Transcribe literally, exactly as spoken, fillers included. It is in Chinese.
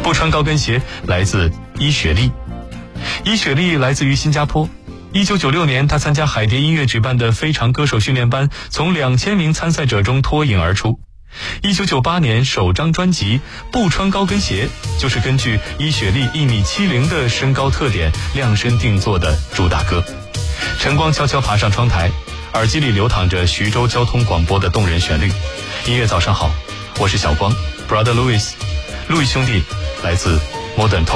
不穿高跟鞋来自伊雪莉。伊雪莉来自于新加坡。一九九六年，她参加海蝶音乐举办的非常歌手训练班，从两千名参赛者中脱颖而出。一九九八年首张专辑《不穿高跟鞋》就是根据伊雪莉一米七零的身高特点量身定做的主打歌。晨光悄悄爬上窗台，耳机里流淌着徐州交通广播的动人旋律。音乐早上好，我是小光 Brother Louis， 路易兄弟来自 Modern Talk。